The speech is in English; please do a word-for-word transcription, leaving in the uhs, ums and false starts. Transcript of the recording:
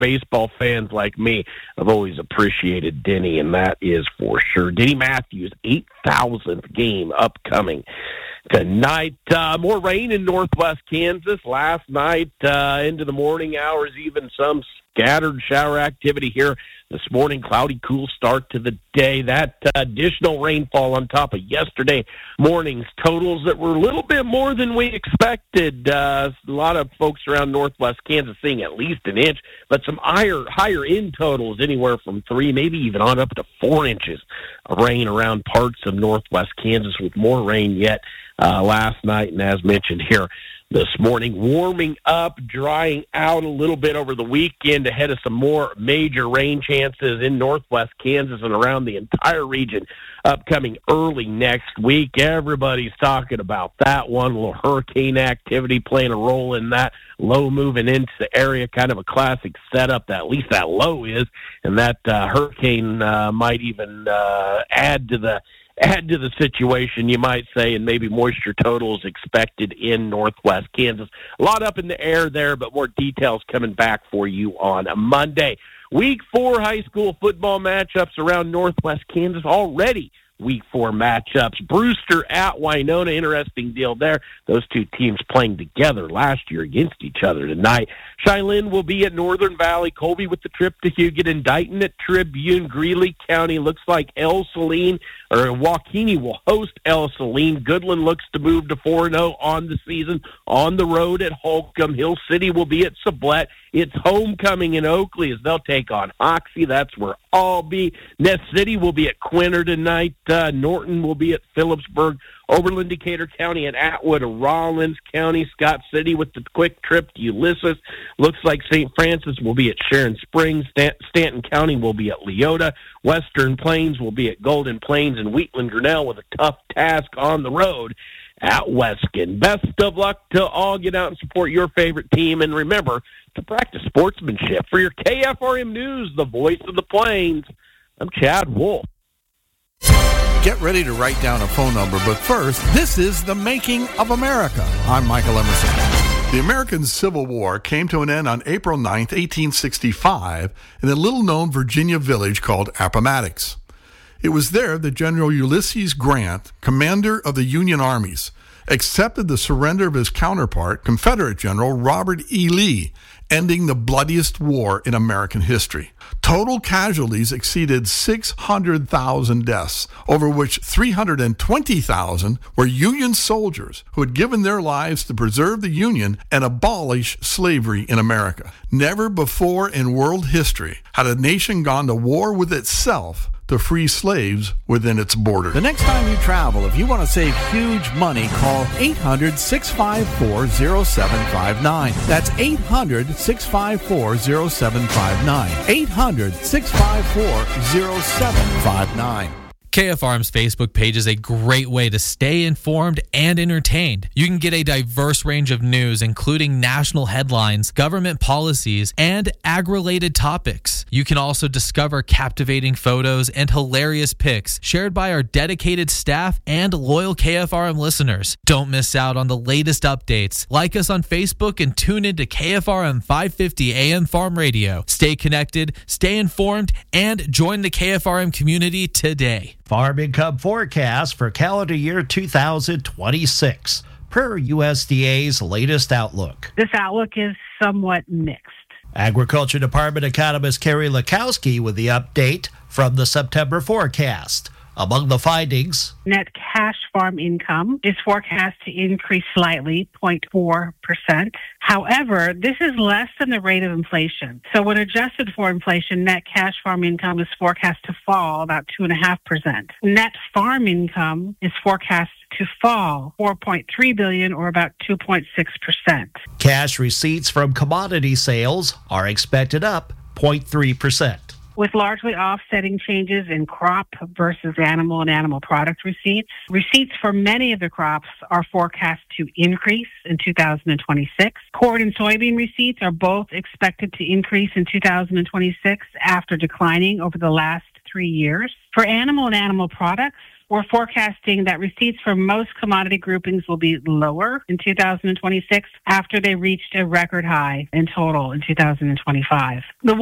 baseball fans like me have always appreciated Denny, and that is for sure. Denny Matthews, eight thousandth game upcoming tonight. Uh, more rain in northwest Kansas last night uh, into the morning hours, even some scattered shower activity here this morning. Cloudy, cool start to the day. That uh, additional rainfall on top of yesterday morning's totals that were a little bit more than we expected. Uh, a lot of folks around northwest Kansas seeing at least an inch, but some higher higher in totals, anywhere from three, maybe even on up to four inches of rain around parts of northwest Kansas, with more rain yet uh, last night. And as mentioned here this morning, warming up, drying out a little bit over the weekend ahead of some more major rain chances in northwest Kansas and around the entire region upcoming early next week. Everybody's talking about that one. A little hurricane activity playing a role in that. Low moving into the area, kind of a classic setup, that at least that low is, and that uh, hurricane uh, might even uh, add to the add to the situation, you might say, and maybe moisture totals expected in northwest Kansas. A lot up in the air there, but more details coming back for you on a Monday. Week four high school football matchups around northwest Kansas already. Week four matchups. Brewster at Winona. Interesting deal there. Those two teams playing together last year against each other tonight. Shiloh will be at Northern Valley. Colby with the trip to Huguet. Dighton at Tribune. Greeley County looks like El Saline or Waukene will host El Saline. Goodland looks to move to four and oh on the season on the road at Holcomb. Hill City will be at Sublette. It's homecoming in Oakley as they'll take on Hoxie. That's where I'll be. Ness City will be at Quinter tonight. Uh, Norton will be at Phillipsburg. Oberlin, Decatur County, and Atwood, Rollins County. Scott City with the quick trip to Ulysses. Looks like Saint Francis will be at Sharon Springs. Stan- Stanton County will be at Leota. Western Plains will be at Golden Plains. And Wheatland Grinnell with a tough task on the road at Weskin. Best of luck to all. Get out and support your favorite team. And remember to practice sportsmanship. For your K F R M News, the voice of the Plains, I'm Chad Wolf. Get ready to write down a phone number, but first, this is The Making of America. I'm Michael Emerson. The American Civil War came to an end on April ninth, eighteen sixty-five, in a little-known Virginia village called Appomattox. It was there that General Ulysses Grant, commander of the Union armies, accepted the surrender of his counterpart, Confederate General Robert E. Lee, ending the bloodiest war in American history. Total casualties exceeded six hundred thousand deaths, over which three hundred twenty thousand were Union soldiers who had given their lives to preserve the Union and abolish slavery in America. Never before in world history had a nation gone to war with itself to free slaves within its borders. The next time you travel, if you want to save huge money, call eight hundred, six five four, oh seven five nine. That's eight hundred, six five four, oh seven five nine. eight hundred, six five four, oh seven five nine. K F R M's Facebook page is a great way to stay informed and entertained. You can get a diverse range of news, including national headlines, government policies, and ag-related topics. You can also discover captivating photos and hilarious pics shared by our dedicated staff and loyal K F R M listeners. Don't miss out on the latest updates. Like us on Facebook and tune into K F R M five fifty A M Farm Radio. Stay connected, stay informed, and join the K F R M community today. Farm income forecast for calendar year two thousand twenty-six per U S D A's latest outlook. This outlook is somewhat mixed. Agriculture Department economist Carrie Lakowski with the update from the September forecast. Among the findings, net cash farm income is forecast to increase slightly, zero point four percent. However, this is less than the rate of inflation. So when adjusted for inflation, net cash farm income is forecast to fall about two point five percent. Net farm income is forecast to fall four point three billion dollars or about two point six percent. Cash receipts from commodity sales are expected up zero point three percent. With largely offsetting changes in crop versus animal and animal product receipts. Receipts for many of the crops are forecast to increase in two thousand twenty-six. Corn and soybean receipts are both expected to increase in two thousand twenty-six after declining over the last three years. For animal and animal products, we're forecasting that receipts for most commodity groupings will be lower in two thousand twenty-six after they reached a record high in total in two thousand twenty-five. The